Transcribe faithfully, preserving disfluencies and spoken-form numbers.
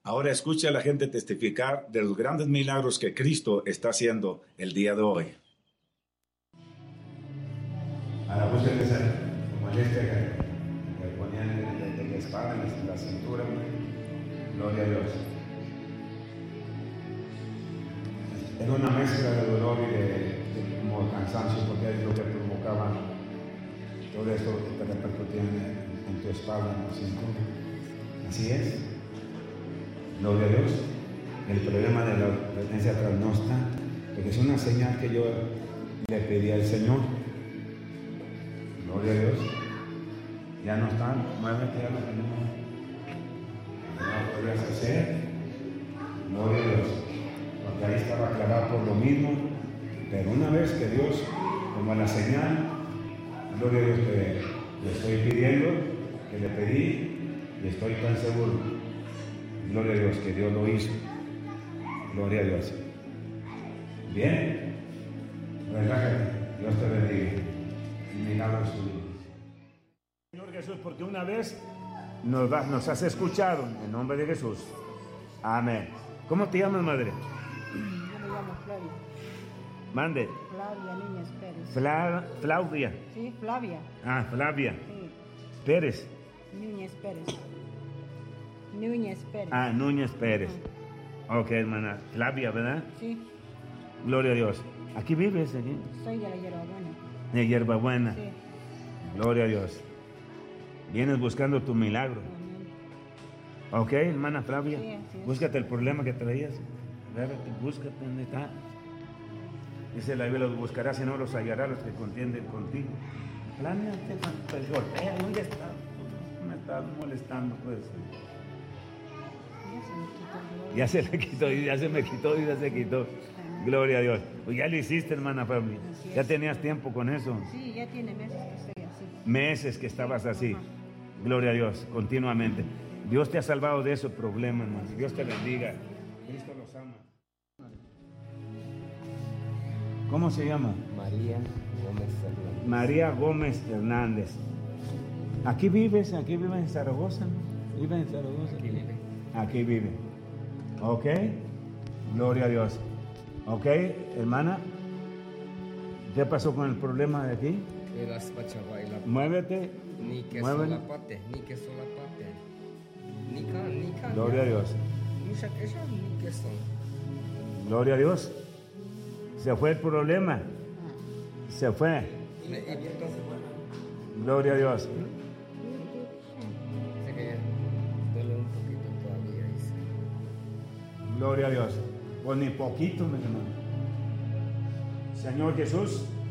Ahora escucha a la gente testificar de los grandes milagros que Cristo está haciendo el día de hoy. A la búsqueda de esa molestia que me ponían en, en la espalda, en la cintura, gloria a Dios. Era una mezcla de dolor y de, de como cansancio, porque es lo que provocaba todo esto que repercutía en, en tu espalda, en la cintura. Así es. Gloria a Dios. El problema de la presencia atrás no está, porque es una señal que yo le pedí al Señor. Gloria a Dios. Ya no están, muévete ya lo que no, no podías hacer. Gloria a Dios. Porque ahí estaba clavado por lo mismo. Pero una vez que Dios, como la señal, gloria a Dios que le estoy pidiendo, que le pedí, y estoy tan seguro. Gloria a Dios que Dios lo hizo. Gloria a Dios. Bien. Relájate. Dios te bendiga. Y milagros tuyos. Señor Jesús, porque una vez nos, va, nos has escuchado en nombre de Jesús. Amén. ¿Cómo te llamas, madre? Yo me llamo Flavia. Mande. Flavia Núñez Pérez. Fla, Claudia. Sí, Flavia. Ah, Flavia. Sí. Pérez. Núñez Pérez. Núñez Pérez. Ah, Núñez Pérez. Uh-huh. Ok, hermana. Flavia, ¿verdad? Sí. Gloria a Dios. ¿Aquí vives? Aquí? Soy de la Hierbabuena. De Hierbabuena. Sí. Gloria a Dios. Vienes buscando tu milagro. Amén. Ok, hermana Flavia. Sí, así es. Búscate el problema que traías. Agárrate, búscate dónde está. Dice la Biblia, los buscarás y no los hallarás los que contienden contigo. Planeate, pues golpea, ¿dónde está? Me estás molestando, pues. Ya se me quitó el dolor. Ya se le quitó, ya se me quitó y ya se quitó. Amén. Gloria a Dios. Pues ya lo hiciste, hermana Flavia. Así es. Ya tenías tiempo con eso. Sí, ya tiene meses que estoy así. Meses que estabas así. Ajá. Gloria a Dios, continuamente. Dios te ha salvado de ese problema, hermano. Dios te bendiga. Cristo los ama. ¿Cómo se llama? María Gómez Fernández. María Gómez Hernández. ¿Aquí vives? ¿Aquí vive en Zaragoza? ¿No? ¿Vive en Zaragoza? Aquí vive. Aquí vive. ¿Ok? Gloria a Dios. ¿Ok, hermana? ¿Qué pasó con el problema de aquí? Que las pachabaila. Muévete. Ni que Muévete. solapate, ni que solapate. Ni ca, ni ca. Gloria a Dios. Mucha que ella ni que son. Gloria a Dios. Se fue el problema. Se fue. Me entonces, Gloria a Dios. sé que duele un poquito todavía. Dice. Gloria a Dios. Pues ni poquito, mi hermano. Señor Jesús,